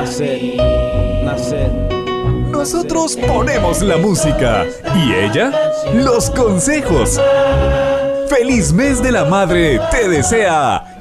Nacer. Nosotros ponemos la música y ella los consejos. ¡Feliz mes de la madre te desea